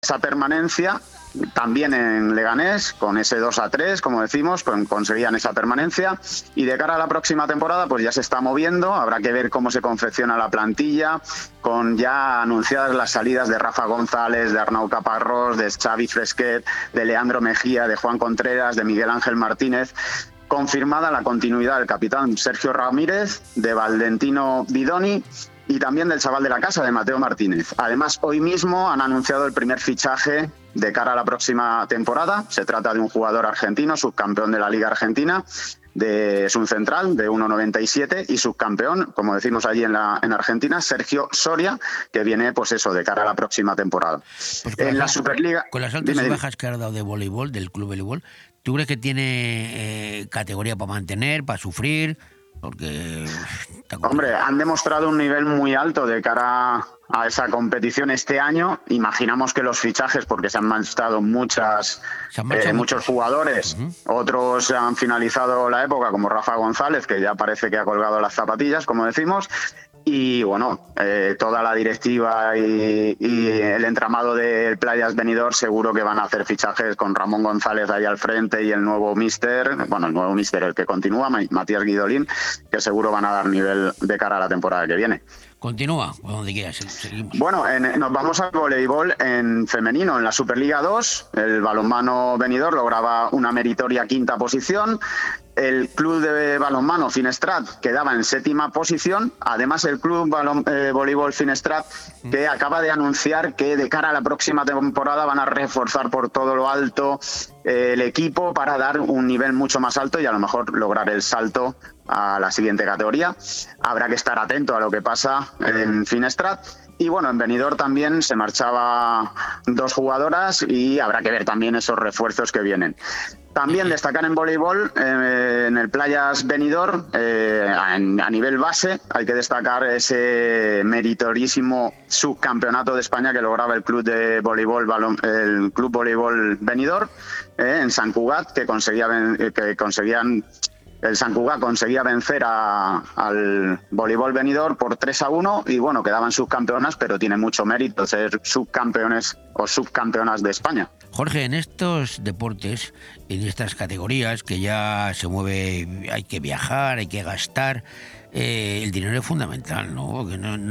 esa permanencia. También en Leganés, con ese 2-3, como decimos, pues conseguían esa permanencia. Y de cara a la próxima temporada, pues ya se está moviendo. Habrá que ver cómo se confecciona la plantilla, con ya anunciadas las salidas de Rafa González, de Arnau Caparrós, de Xavi Fresquet, de Leandro Mejía, de Juan Contreras, de Miguel Ángel Martínez. Confirmada la continuidad del capitán Sergio Ramírez, de Valentino Bidoni y también del chaval de la casa, de Mateo Martínez. Además, hoy mismo han anunciado el primer fichaje de cara a la próxima temporada. Se trata de un jugador argentino, subcampeón de la Liga Argentina, es un central de 1,97 y subcampeón, como decimos allí en Argentina, Sergio Soria, que viene, pues eso, de cara a la próxima temporada. Pues en la Superliga... Con las altas y bajas que has dado de voleibol, del club voleibol, ¿tú crees que tiene categoría para mantener, para sufrir? Porque... Hombre, han demostrado un nivel muy alto de cara a esa competición este año. Imaginamos que los fichajes, porque se han marchado muchos jugadores, otros han finalizado la época, como Rafa González, que ya parece que ha colgado las zapatillas, como decimos. Y bueno, toda la directiva y el entramado del Playas Benidorm seguro que van a hacer fichajes con Ramón González ahí al frente y el nuevo míster, el que continúa, Matías Guidolín, que seguro van a dar nivel de cara a la temporada que viene. Continúa, por donde quieras, seguimos. Bueno, nos vamos al voleibol en femenino. En la Superliga 2, el balonmano Benidorm lograba una meritoria quinta posición. El club de balonmano Finestrat quedaba en séptima posición. Además, el club voleibol Finestrat, que acaba de anunciar que de cara a la próxima temporada van a reforzar por todo lo alto el equipo para dar un nivel mucho más alto y a lo mejor lograr el salto a la siguiente categoría. Habrá que estar atento a lo que pasa en Finestrat. Y bueno, en Benidorm también se marchaba 2 jugadoras y habrá que ver también esos refuerzos que vienen. También destacar en voleibol, en el Playas Benidorm, a nivel base, hay que destacar ese meritorísimo subcampeonato de España que lograba el club de voleibol, el Club Voleibol Benidorm, en Sant Cugat, que conseguían... El Sant Cugat conseguía vencer al voleibol Benidorm por 3-1 y bueno, quedaban subcampeonas, pero tiene mucho mérito ser subcampeones o subcampeonas de España. Jorge, en estos deportes, en estas categorías que ya se mueve, hay que viajar, hay que gastar, el dinero es fundamental, ¿no?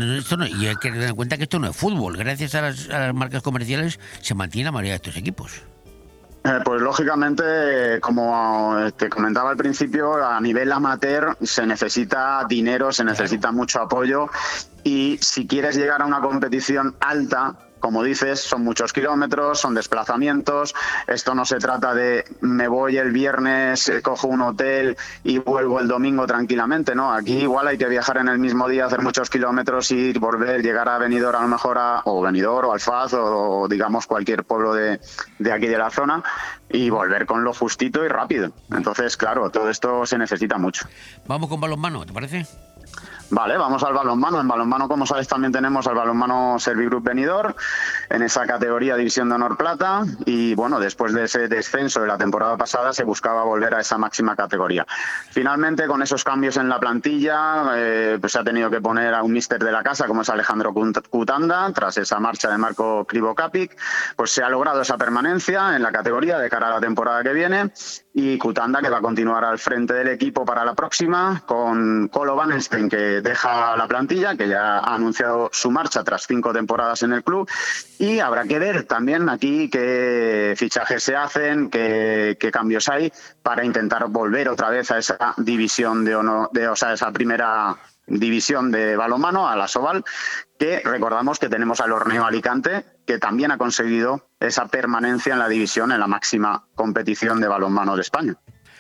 Y hay que tener en cuenta que esto no es fútbol. Gracias a las marcas comerciales se mantiene la mayoría de estos equipos. Pues lógicamente, como te comentaba al principio, a nivel amateur se necesita dinero, se necesita mucho apoyo y si quieres llegar a una competición alta, como dices, son muchos kilómetros, son desplazamientos. Esto no se trata de me voy el viernes, cojo un hotel y vuelvo el domingo tranquilamente, ¿no? Aquí igual hay que viajar en el mismo día, hacer muchos kilómetros, ir, volver, llegar a Benidorm a lo mejor o Benidorm o Alfaz o digamos cualquier pueblo de aquí de la zona y volver con lo justito y rápido. Entonces, claro, todo esto se necesita mucho. Vamos con balonmano, ¿te parece? Vale, vamos al balonmano. En balonmano, como sabes, también tenemos al balonmano Servigroup Benidorm en esa categoría División de Honor Plata y bueno, después de ese descenso de la temporada pasada se buscaba volver a esa máxima categoría. Finalmente, con esos cambios en la plantilla, pues se ha tenido que poner a un míster de la casa como es Alejandro Cutanda, tras esa marcha de Marco Krivokapic, pues se ha logrado esa permanencia en la categoría de cara a la temporada que viene y Cutanda, que va a continuar al frente del equipo para la próxima, con Colo Vanenstein, que deja la plantilla, que ya ha anunciado su marcha tras 5 temporadas en el club, y habrá que ver también aquí qué fichajes se hacen, qué cambios hay para intentar volver otra vez a esa división de honor, esa primera división de balonmano, a la Sobal, que recordamos que tenemos al Orneo Alicante, que también ha conseguido esa permanencia en la división, en la máxima competición de balonmano de España.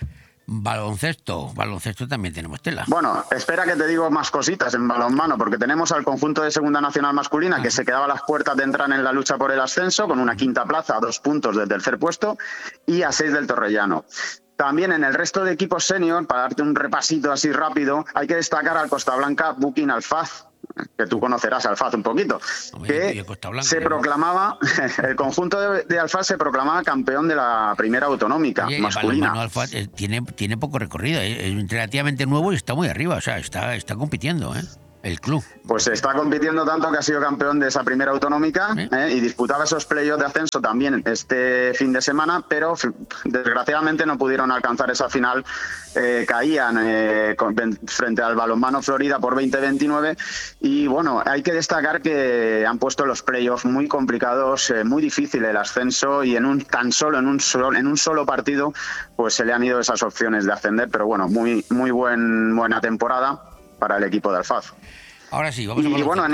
Baloncesto también tenemos tela. Bueno, espera que te digo más cositas en balonmano, porque tenemos al conjunto de Segunda Nacional masculina que se quedaba a las puertas de entrar en la lucha por el ascenso, con una quinta plaza, a 2 puntos del tercer puesto y a 6 del Torrellano. También en el resto de equipos senior, para darte un repasito así rápido, hay que destacar al Costa Blanca Bukin Alfaz, que tú conocerás Alfaz un poquito, que se proclamaba, el conjunto de Alfaz se proclamaba campeón de la primera autonómica masculina. Alfaz tiene poco recorrido, es relativamente nuevo y está muy arriba, o sea, está compitiendo, ¿eh? El club. Pues está compitiendo tanto que ha sido campeón de esa primera autonómica y disputaba esos playoffs de ascenso también este fin de semana, pero desgraciadamente no pudieron alcanzar esa final. Caían frente al Balonmano Florida por 20-29 y bueno, hay que destacar que han puesto los playoffs muy complicados, muy difícil el ascenso y en un solo partido pues se le han ido esas opciones de ascender, pero bueno, muy buena temporada para el equipo de Alfaz. Ahora sí, vamos a Y bueno,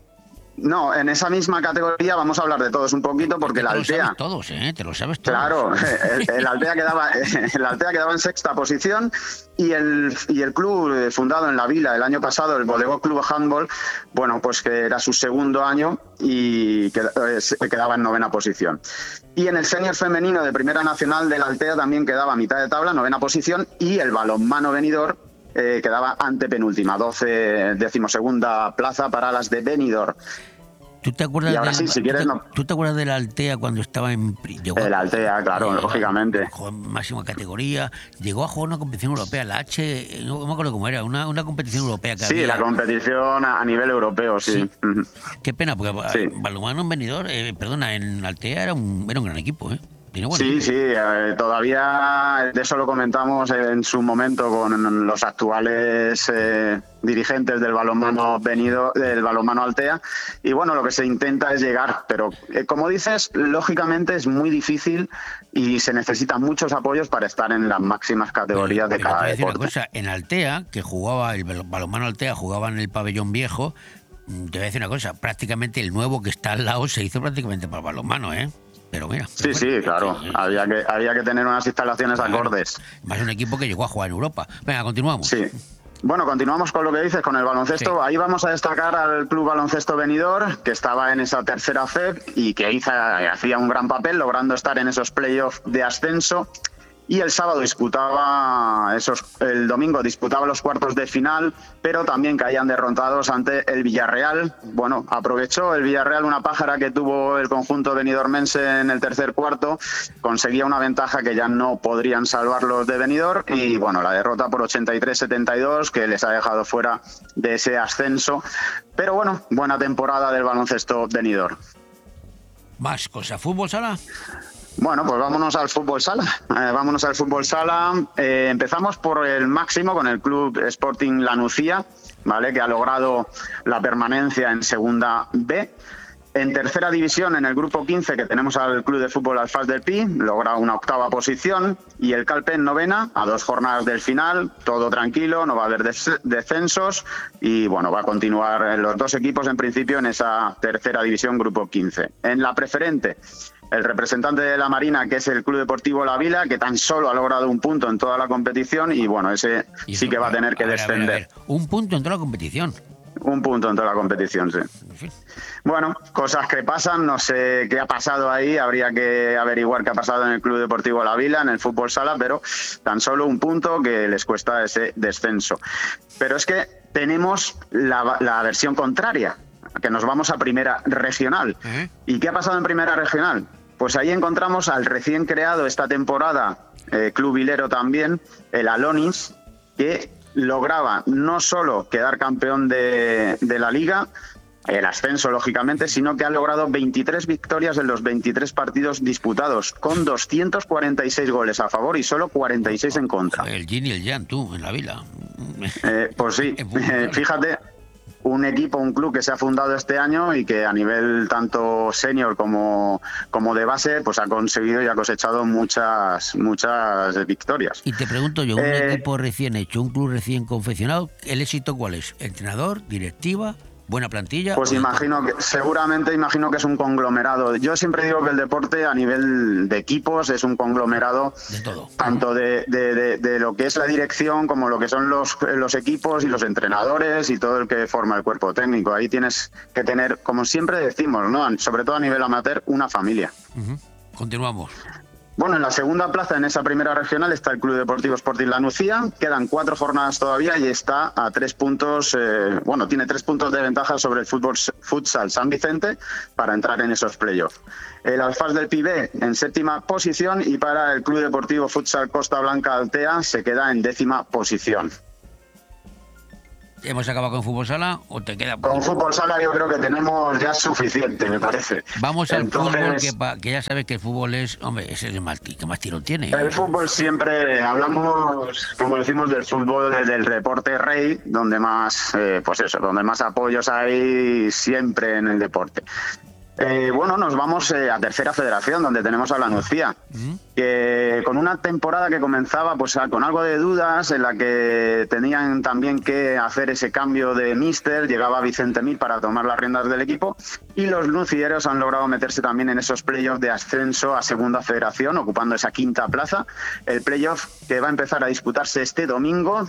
en esa misma categoría vamos a hablar de todos un poquito, porque la Altea... Te lo sabes todos. Claro, el Altea quedaba en sexta posición y el club fundado en La Vila el año pasado, el Bodegó Club Handball, bueno, pues que era su segundo año y quedaba en novena posición. Y en el senior femenino de Primera Nacional del Altea también quedaba a mitad de tabla, novena posición, y el Balonmano Benidorm quedaba antepenúltima, 12ª plaza para las de Benidorm. ¿Tú te acuerdas, ¿tú te acuerdas de la Altea cuando estaba en... El Altea, claro, lógicamente. Máxima categoría. Llegó a jugar una competición europea, la H... No me acuerdo cómo era, una competición europea que había. Sí, la competición a nivel europeo, sí. Qué pena, porque Balonmano en Benidorm, en Altea era un gran equipo, ¿eh? Sí, todavía de eso lo comentamos en su momento con los actuales dirigentes del balonmano del balonmano Altea, y bueno, lo que se intenta es llegar, pero como dices, lógicamente es muy difícil y se necesitan muchos apoyos para estar en las máximas categorías de cada deporte. Una cosa, en Altea, que jugaba el balonmano Altea, jugaba en el pabellón viejo, te voy a decir una cosa, prácticamente el nuevo que está al lado se hizo prácticamente para balonmano, ¿eh? Pero mira. Sí, claro. Había que tener unas instalaciones acordes. Más un equipo que llegó a jugar en Europa. Venga, continuamos. Sí. Bueno, continuamos con lo que dices, con el baloncesto. Sí. Ahí vamos a destacar al Club Baloncesto Benidorm, que estaba en esa tercera FEB y que hacía un gran papel, logrando estar en esos playoffs de ascenso. Y el domingo disputaba los cuartos de final, pero también caían derrotados ante el Villarreal. Bueno, aprovechó el Villarreal una pájara que tuvo el conjunto benidormense en el tercer cuarto, conseguía una ventaja que ya no podrían salvar los de Benidorm y bueno, la derrota por 83-72 que les ha dejado fuera de ese ascenso. Pero bueno, buena temporada del baloncesto Benidorm. Más cosa, ¿fútbol sala? Bueno, pues vámonos al fútbol sala. Empezamos por el máximo con el Club Sporting La Nucía, ¿vale? Que ha logrado la permanencia en Segunda B. En tercera división, en el grupo 15, que tenemos al Club de Fútbol Alfaz del Pi, logra una octava posición, y el Calpe en novena, a 2 jornadas del final, todo tranquilo, no va a haber descensos, y bueno, va a continuar los dos equipos en principio en esa tercera división, grupo 15. En la preferente, el representante de la Marina, que es el Club Deportivo La Vila, que tan solo ha logrado un punto en toda la competición y bueno, ese sí que va a tener que descender. Un punto en toda la competición. Un punto en toda la competición, sí. Bueno, cosas que pasan, no sé qué ha pasado ahí, habría que averiguar qué ha pasado en el Club Deportivo La Vila, en el fútbol sala, pero tan solo un punto que les cuesta ese descenso. Pero es que tenemos la versión contraria, que nos vamos a Primera Regional. ¿Y qué ha pasado en Primera Regional? Pues ahí encontramos al recién creado esta temporada, Club Vilero también, el Alonis, que lograba no solo quedar campeón de la Liga, el ascenso lógicamente, sino que ha logrado 23 victorias en los 23 partidos disputados, con 246 goles a favor y solo 46 en contra. El Yin y el Yang, tú, en la Vila. Pues sí, fíjate, un club que se ha fundado este año y que a nivel tanto senior como de base pues ha conseguido y ha cosechado muchas victorias. Y te pregunto yo, un equipo recién hecho, un club recién confeccionado, ¿el éxito cuál es? ¿Entrenador, directiva, buena plantilla? Pues imagino que es un conglomerado. Yo siempre digo que el deporte a nivel de equipos es un conglomerado de todo, tanto de lo que es la dirección como lo que son los equipos y los entrenadores y todo el que forma el cuerpo técnico. Ahí tienes que tener, como siempre decimos, ¿no?, sobre todo a nivel amateur, una familia. Continuamos. Bueno, en la segunda plaza, en esa primera regional, está el Club Deportivo Sporting La Nucía. Quedan 4 jornadas todavía y está a 3 puntos, tiene 3 puntos de ventaja sobre el Futsal San Vicente para entrar en esos playoffs. El Alfaz del Pi B en 7ª posición y para el Club Deportivo Futsal Costa Blanca Altea se queda en 10ª posición. ¿Hemos acabado con fútbol sala o te queda? Con fútbol sala yo creo que tenemos ya suficiente, me parece. Vamos al Entonces, fútbol, que ya sabes que el fútbol es, hombre, es el que más tiro tiene. el fútbol siempre hablamos, como decimos, del fútbol, del deporte rey, donde más, pues eso, donde más apoyos hay siempre en el deporte. Bueno, nos vamos a Tercera Federación, donde tenemos a la Nucía, que con una temporada que comenzaba pues con algo de dudas, en la que tenían también que hacer ese cambio de míster, llegaba Vicente Mil para tomar las riendas del equipo, y los lucieros han logrado meterse también en esos playoffs de ascenso a Segunda Federación, ocupando esa quinta plaza, el playoff que va a empezar a disputarse este domingo,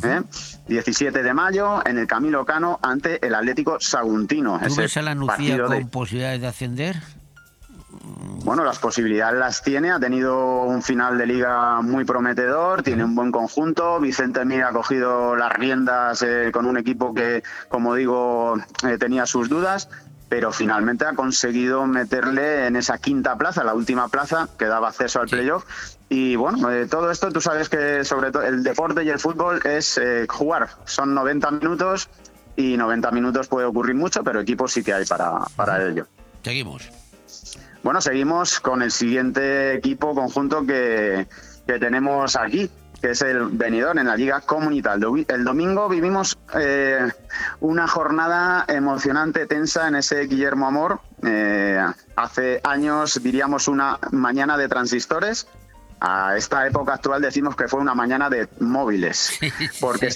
17 de mayo, en el Camilo Cano, ante el Atlético Saguntino. ¿Tú ves a la Nucía con posibilidades de ascender? Bueno, las posibilidades las tiene, ha tenido un final de liga muy prometedor, tiene un buen conjunto, Vicente Mir ha cogido las riendas con un equipo que, como digo, tenía sus dudas, pero finalmente ha conseguido meterle en esa quinta plaza, la última plaza que daba acceso al playoff. Y bueno, todo esto, tú sabes que sobre todo el deporte y el fútbol es jugar, son 90 minutos y 90 minutos puede ocurrir mucho, pero equipos sí que hay para ello. Seguimos. Bueno, seguimos con el siguiente equipo conjunto que tenemos aquí, que es el Benidorm en la Liga Comunital. El domingo vivimos una jornada emocionante, tensa en ese Guillermo Amor. Hace años diríamos una mañana de transistores. A esta época actual decimos que fue una mañana de móviles, porque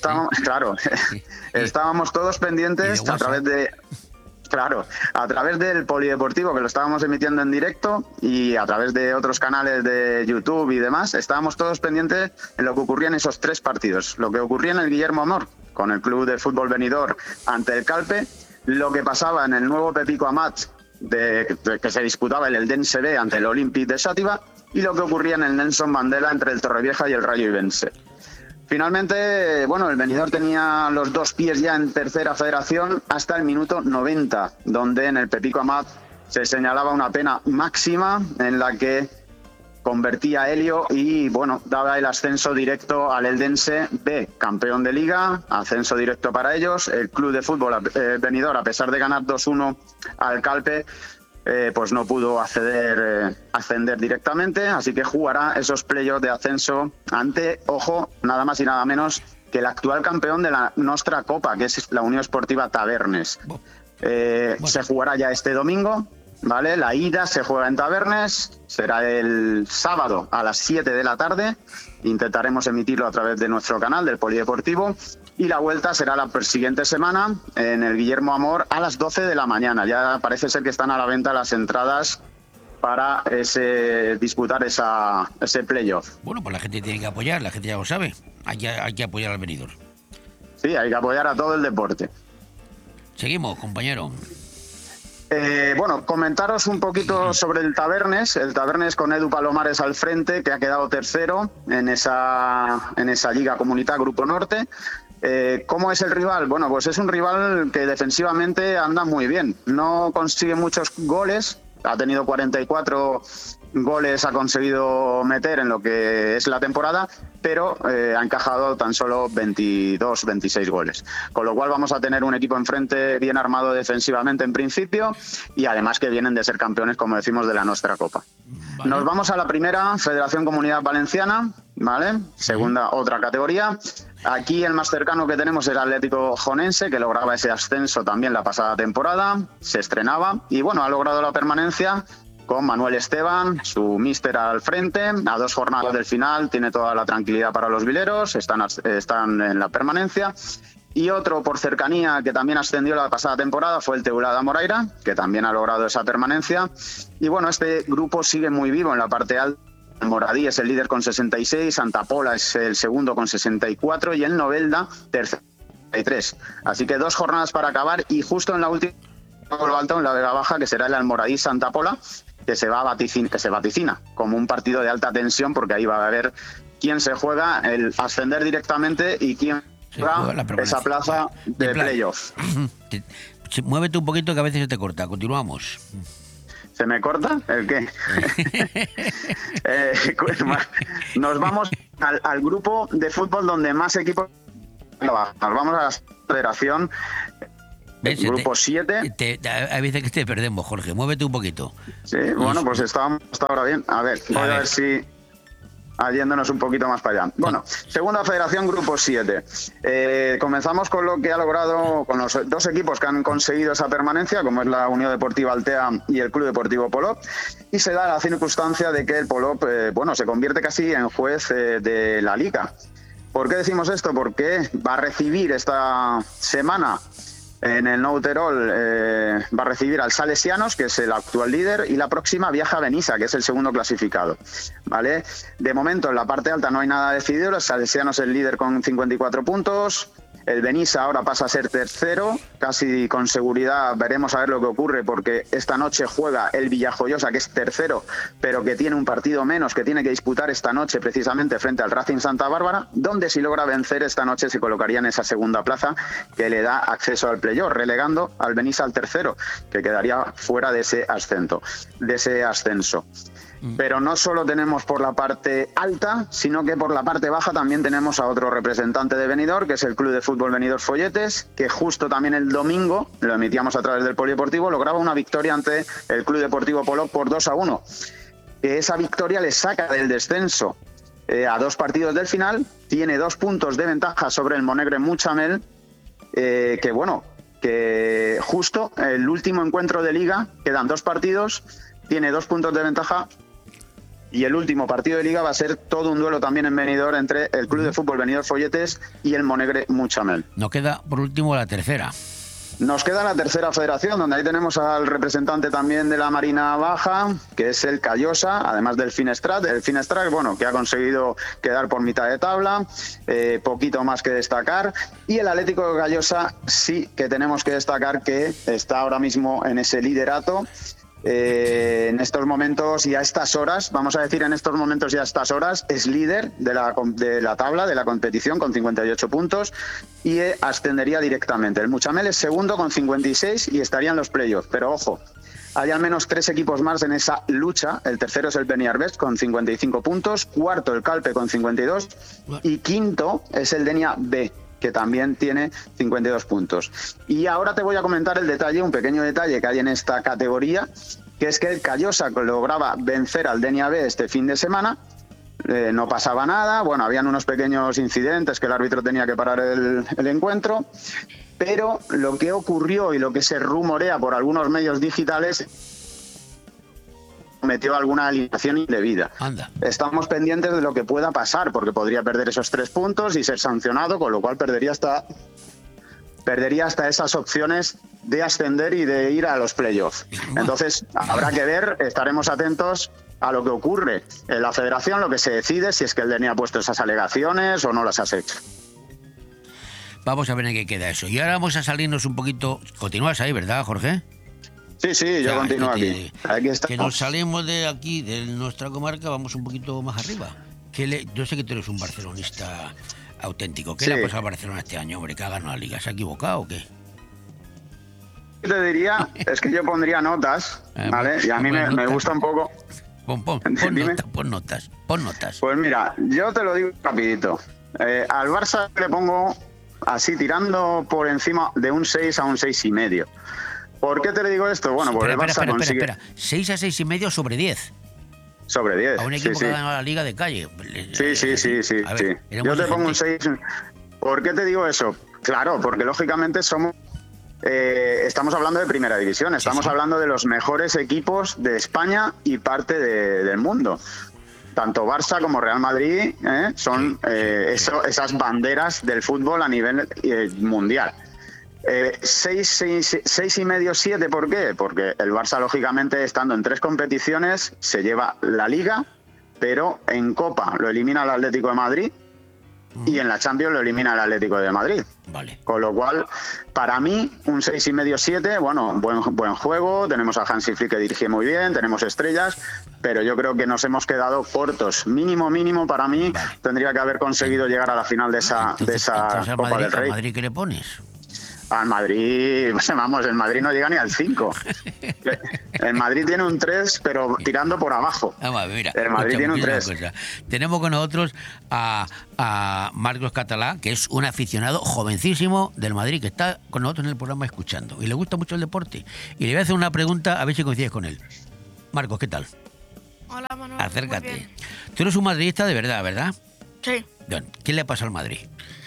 estábamos todos pendientes a través de... Claro, a través del polideportivo, que lo estábamos emitiendo en directo, y a través de otros canales de YouTube y demás, estábamos todos pendientes en lo que ocurría en esos tres partidos. Lo que ocurría en el Guillermo Amor, con el Club de Fútbol Benidorm ante el Calpe, lo que pasaba en el nuevo Pepico Amat, que se disputaba el Eldense B ante el Olympique de Xàtiva, y lo que ocurría en el Nelson Mandela entre el Torrevieja y el Rayo Ibense. Finalmente, bueno, el Benidorm tenía los dos pies ya en Tercera Federación hasta el minuto 90, donde en el Pepico Amat se señalaba una pena máxima en la que convertía a Helio y, bueno, daba el ascenso directo al Eldense B, campeón de Liga, ascenso directo para ellos. El Club de Fútbol Benidorm, a pesar de ganar 2-1 al Calpe, pues no pudo ascender directamente, así que jugará esos playoffs de ascenso ante, ojo, nada más y nada menos que el actual campeón de la Nostra Copa, que es la Unión Esportiva Tabernes. Se jugará ya este domingo, ¿vale? La ida se juega en Tabernes, será el sábado a las 7 de la tarde, intentaremos emitirlo a través de nuestro canal del Polideportivo, y la vuelta será la siguiente semana en el Guillermo Amor a las 12 de la mañana. Ya parece ser que están a la venta las entradas para disputar ese playoff. Bueno, pues la gente tiene que apoyar, la gente ya lo sabe. Hay que apoyar al Benidorm. Sí, hay que apoyar a todo el deporte. Seguimos, compañero. Bueno, comentaros un poquito sobre el Tabernes con Edu Palomares al frente, que ha quedado tercero en esa Liga Comunitaria Grupo Norte. ¿Cómo es el rival? Bueno, pues es un rival que defensivamente anda muy bien, no consigue muchos goles, ha tenido 44 goles, ha conseguido meter en lo que es la temporada, pero ha encajado tan solo 22, 26 goles. Con lo cual vamos a tener un equipo enfrente bien armado defensivamente en principio, y además que vienen de ser campeones, como decimos, de la Nostra Copa. Vale. Nos vamos a la primera, Federación Comunidad Valenciana, ¿vale? Segunda, otra categoría. Aquí el más cercano que tenemos es el Atlético Jonense, que lograba ese ascenso también la pasada temporada, se estrenaba y bueno, ha logrado la permanencia con Manuel Esteban, su míster al frente. A 2 jornadas del final tiene toda la tranquilidad para los vileros, están en la permanencia. Y otro por cercanía que también ascendió la pasada temporada fue el Teulada Moraira, que también ha logrado esa permanencia. Y bueno, este grupo sigue muy vivo en la parte alta. El Moradí es el líder con 66, Santa Pola es el segundo con 64 y el Novelda tercero con 63. Así que 2 jornadas para acabar, y justo en la última lo alto, en la Vega Baja, que será el Almoradí Santa Pola, que se vaticina como un partido de alta tensión, porque ahí va a haber quién se juega el ascender directamente y quién juega esa plaza de playoff. Muévete un poquito, que a veces se te corta. Continuamos. ¿Se me corta? ¿El qué? Nos vamos al grupo de fútbol donde más equipos Vamos a la federación. ¿Ves? Grupo 7. Hay veces que te perdemos, Jorge. Muévete un poquito. Sí, bueno, pues estábamos hasta ahora bien. A ver, voy a ver si... Yéndonos un poquito más para allá. Bueno, segunda federación, grupo 7. Comenzamos con lo que ha logrado, con los dos equipos que han conseguido esa permanencia, como es la Unión Deportiva Altea y el Club Deportivo Polop, y se da la circunstancia de que el Polop, se convierte casi en juez de la Liga. ¿Por qué decimos esto? Porque va a recibir esta semana en el Nou Terol, va a recibir al Salesianos, que es el actual líder, y la próxima viaja a Benissa, que es el segundo clasificado, ¿vale? De momento en la parte alta no hay nada decidido. El Salesianos es el líder con 54 puntos. El Benissa ahora pasa a ser tercero, casi con seguridad. Veremos a ver lo que ocurre, porque esta noche juega el Villajoyosa, que es tercero, pero que tiene un partido menos, que tiene que disputar esta noche precisamente frente al Racing Santa Bárbara, donde si logra vencer esta noche se colocaría en esa segunda plaza que le da acceso al playoff, relegando al Benissa al tercero, que quedaría fuera de ese ascenso. Pero no solo tenemos por la parte alta, sino que por la parte baja también tenemos a otro representante de Benidorm, que es el Club de Fútbol Benidorm Folletes, que justo también el domingo, lo emitíamos a través del Polideportivo, lograba una victoria ante el Club Deportivo Polop por 2-1. Esa victoria le saca del descenso a 2 partidos del final, tiene 2 puntos de ventaja sobre el Monegre Muchamel, que justo el último encuentro de Liga, quedan 2 partidos, tiene 2 puntos de ventaja. Y el último partido de Liga va a ser todo un duelo también en Benidorm entre el Club de Fútbol Benidorm Folletes y el Monegre Muchamel. Nos queda, por último, la tercera. Nos queda la tercera federación, donde ahí tenemos al representante también de la Marina Baja, que es el Callosa, además del Finestrat. El Finestrat, que ha conseguido quedar por mitad de tabla, poquito más que destacar. Y el Atlético de Callosa sí que tenemos que destacar que está ahora mismo en ese liderato. En estos momentos y a estas horas, es líder de la tabla, de la competición, con 58 puntos y ascendería directamente. El Muchamel es segundo con 56 y estaría en los playoffs, pero ojo, hay al menos 3 equipos más en esa lucha. El tercero es el Beniarbest con 55 puntos, cuarto el Calpe con 52 y quinto es el Denia B, que también tiene 52 puntos. Y ahora te voy a comentar un pequeño detalle que hay en esta categoría, que es que el Callosa lograba vencer al Denia B este fin de semana. No pasaba nada, habían unos pequeños incidentes que el árbitro tenía que parar el encuentro, pero lo que ocurrió y lo que se rumorea por algunos medios digitales, metió alguna alineación indebida. Anda. Estamos pendientes de lo que pueda pasar, porque podría perder esos 3 puntos y ser sancionado, con lo cual perdería hasta esas opciones de ascender y de ir a los playoffs. Entonces, habrá que ver, estaremos atentos a lo que ocurre en la federación, lo que se decide, si es que el DNI ha puesto esas alegaciones o no las has hecho. Vamos a ver en qué queda eso. Y ahora vamos a salirnos un poquito. Continúas ahí, ¿verdad, Jorge? Sí, yo continúo aquí. Aquí está. Que nos salimos de aquí, de nuestra comarca, vamos un poquito más arriba. Yo sé que tú eres un barcelonista auténtico. ¿Qué le ha pasado a Barcelona este año, hombre? ¿Que ha ganado la Liga? ¿Se ha equivocado o qué? Te diría, es que yo pondría notas, ¿vale? Y a mí me gusta un poco... Pon notas. Pues mira, yo te lo digo rapidito. Al Barça le pongo así, tirando por encima de un 6 a un 6,5. ¿Por qué te le digo esto? Bueno, pues el Barça consigue... Espera. 6 a 6,5 sobre 10. Sobre 10. A un equipo que ha ganado la Liga de calle. Sí. Yo te pongo un 6. ¿Por qué te digo eso? Claro, porque lógicamente estamos hablando de primera división, estamos hablando de los mejores equipos de España y parte del mundo. Tanto Barça como Real Madrid son esas banderas del fútbol a nivel mundial. 6,5, 7, ¿por qué? Porque el Barça, lógicamente, estando en 3 competiciones, se lleva la Liga, pero en Copa lo elimina el Atlético de Madrid y en la Champions lo elimina el Atlético de Madrid. Vale. Con lo cual, para mí, un 6,5, 7, buen juego, tenemos a Hansi Flick que dirige muy bien, tenemos estrellas, pero yo creo que nos hemos quedado cortos. Mínimo para mí, tendría que haber conseguido llegar a la final de esa Copa del Rey. ¿A Madrid qué le pones? Al Madrid, vamos, el Madrid no llega ni al 5. El Madrid tiene un 3, pero tirando por abajo. Mira, el Madrid tiene un 3. Tenemos con nosotros a Marcos Catalá, que es un aficionado jovencísimo del Madrid, que está con nosotros en el programa escuchando. Y le gusta mucho el deporte. Y le voy a hacer una pregunta, a ver si coincides con él. Marcos, ¿qué tal? Hola, Manuel. Acércate. Muy bien. Tú eres un madridista de verdad, ¿verdad? Sí. Bien. ¿Qué le pasa al Madrid?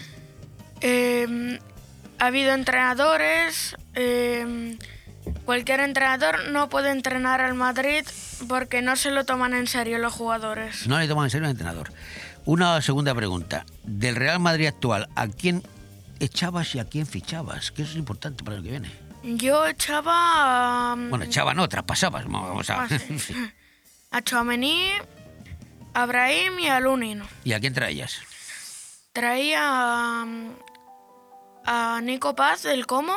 Ha habido entrenadores. Cualquier entrenador no puede entrenar al Madrid porque no se lo toman en serio los jugadores. No le toman en serio al entrenador. Una segunda pregunta. Del Real Madrid actual, ¿a quién echabas y a quién fichabas? Que eso es importante para lo que viene. Yo echaba Bueno, echaba no, traspasabas. Vamos a... sí. A Tchouaméni, a Brahim y a Lunin. ¿Y a quién traías? Traía a Nico Paz del Como,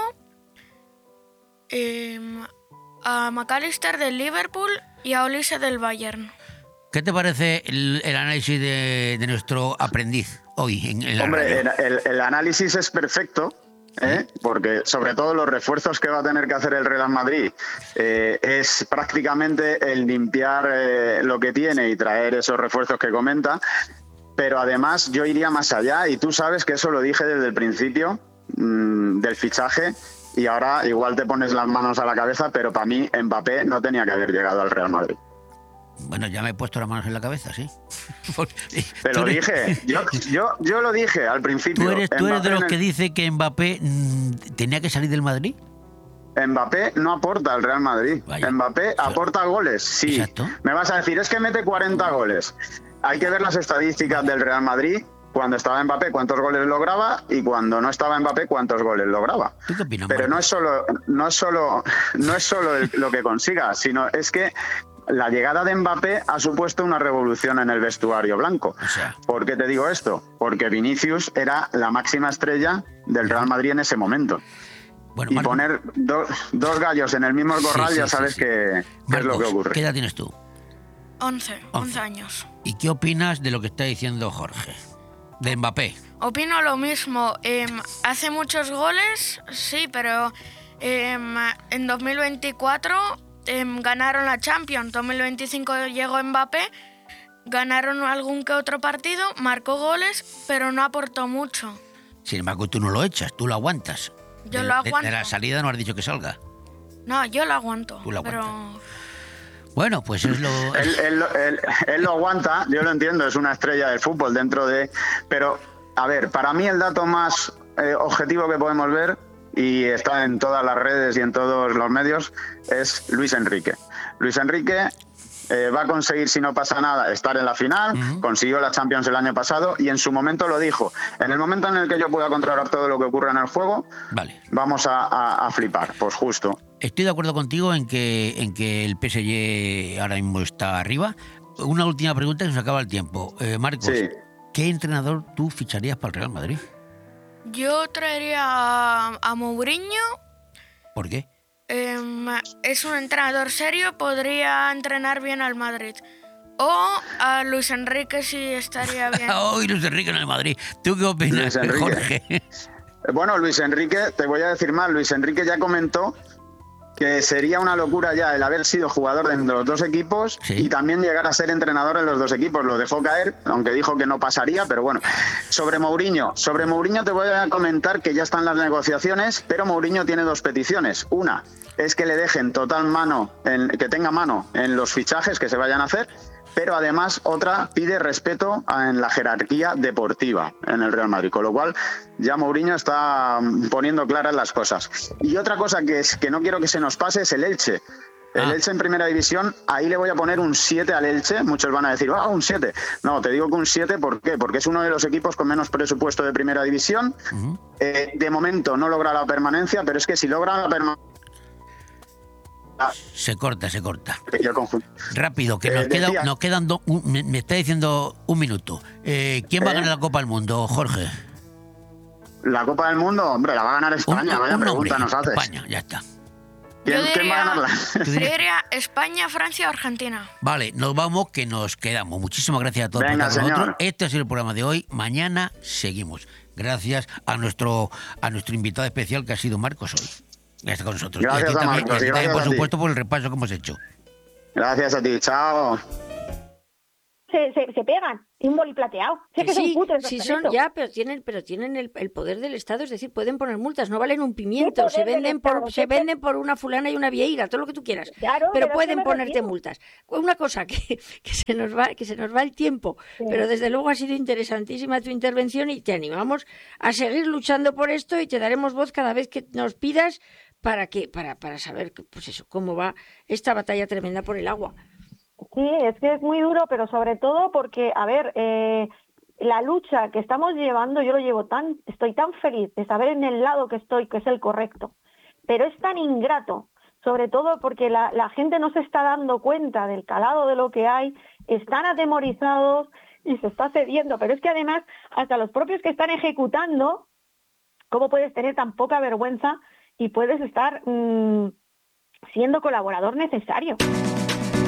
a McAllister del Liverpool y a Olise del Bayern. ¿Qué te parece el análisis de nuestro aprendiz hoy en la Hombre, radio? el análisis es perfecto. Porque sobre todo los refuerzos que va a tener que hacer el Real Madrid es prácticamente el limpiar lo que tiene y traer esos refuerzos que comenta, pero además yo iría más allá y tú sabes que eso lo dije desde el principio del fichaje y ahora igual te pones las manos a la cabeza, pero para mí Mbappé no tenía que haber llegado al Real Madrid. Bueno, ya me he puesto las manos en la cabeza, sí. Te lo dije, yo lo dije al principio. ¿Tú eres de los que dice que Mbappé tenía que salir del Madrid? Mbappé no aporta al Real Madrid. Vaya. Mbappé aporta goles, sí. Exacto. Me vas a decir, es que mete 40 goles. Hay que ver las estadísticas del Real Madrid. Cuando estaba Mbappé, cuántos goles lograba, y cuando no estaba Mbappé, cuántos goles lograba. ¿Tú qué opinas, Pero Marcos? no es solo lo que consiga, sino es que la llegada de Mbappé ha supuesto una revolución en el vestuario blanco. O sea, ¿Por qué te digo esto? Porque Vinicius era la máxima estrella del Real Madrid en ese momento. bueno, Y Marcos, poner dos gallos en el mismo corral, sí, ya sí, sabes sí. qué es lo que Marcos, ocurre. ¿qué edad tienes tú? 11 años. ¿Y qué opinas de lo que está diciendo Jorge? De Mbappé. Opino lo mismo. Hace muchos goles, sí, pero en 2024 ganaron la Champions. 2025 llegó Mbappé, ganaron algún que otro partido, marcó goles, pero no aportó mucho. Sin embargo, tú no lo echas, tú lo aguantas. Yo lo aguanto. De la salida no has dicho que salga. No, yo lo aguanto. Tú lo pero Bueno, pues es lo... Él lo aguanta, yo lo entiendo, es una estrella del fútbol dentro de... Pero, a ver, para mí el dato más objetivo que podemos ver, y está en todas las redes y en todos los medios, es Luis Enrique. Luis Enrique va a conseguir, si no pasa nada, estar en la final. Consiguió la Champions el año pasado y en su momento lo dijo. En el momento en el que yo pueda controlar todo lo que ocurra en el juego, Vale. vamos a flipar, pues justo. Estoy de acuerdo contigo en que el PSG ahora mismo está arriba. Una última pregunta que nos acaba el tiempo. Marcos, Sí. ¿qué entrenador tú ficharías para el Real Madrid? yo traería a Mourinho. ¿Por qué? Es un entrenador serio, podría entrenar bien al Madrid. O a Luis Enrique sí estaría bien. Hoy Luis Enrique en el Madrid. ¿Tú qué opinas, Luis Enrique. Jorge? Bueno, Luis Enrique, te voy a decir más, Luis Enrique ya comentó que sería una locura ya el haber sido jugador de los dos equipos Sí. y también llegar a ser entrenador en los dos equipos. Lo dejó caer, aunque dijo que no pasaría, pero bueno. Sobre Mourinho te voy a comentar que ya están las negociaciones, pero Mourinho tiene dos peticiones. Una es que le dejen que tenga mano en los fichajes que se vayan a hacer, pero además otra pide respeto en la jerarquía deportiva en el Real Madrid, con lo cual ya Mourinho está poniendo claras las cosas. Y otra cosa que no quiero que se nos pase es el Elche. El Elche en primera división, ahí le voy a poner un 7 al Elche. Muchos van a decir, un 7. No, te digo que un 7, ¿por qué? Porque es uno de los equipos con menos presupuesto de primera división. De momento no logra la permanencia, pero es que si logra la permanencia... Se corta. Yo confundo. Rápido, que nos quedan me está diciendo un minuto. ¿Quién va a ganar la Copa del Mundo, Jorge? La Copa del Mundo, hombre, la va a ganar España. Vaya un nombre. pregunta nos haces. España, ya está. ¿Quién va a ganarla? Yo diría España, Francia o Argentina. Vale, nos vamos, que nos quedamos. Muchísimas gracias a todos Venga, por estar con señor. nosotros. Este ha sido el programa de hoy. Mañana seguimos. Gracias a nuestro invitado especial, que ha sido Marcos hoy. Ya está con nosotros. Gracias y a ti a también, Marcos, y a ti y también, gracias por a ti. supuesto, por el repaso que hemos hecho. Gracias a ti, chao. Se pegan, y un boli plateado. Sé que son cutres, sí los son, perritos. ya, pero tienen el poder del Estado, es decir, pueden poner multas, no valen un pimiento, poder se del venden Estado? se venden por una fulana y una vieira, todo lo que tú quieras. Claro, pero pero pueden es que me ponerte refiero. multas. Una cosa que se nos va el tiempo, Sí. pero desde luego ha sido interesantísima tu intervención y te animamos a seguir luchando por esto y te daremos voz cada vez que nos pidas para saber, pues eso, cómo va esta batalla tremenda por el agua. Sí, es que es muy duro, pero sobre todo porque, a ver, la lucha que estamos llevando, yo lo llevo estoy tan feliz de saber en el lado que estoy, que es el correcto, pero es tan ingrato, sobre todo porque la gente no se está dando cuenta del calado de lo que hay, están atemorizados y se está cediendo, pero es que además hasta los propios que están ejecutando, ¿cómo puedes tener tan poca vergüenza y puedes estar siendo colaborador necesario?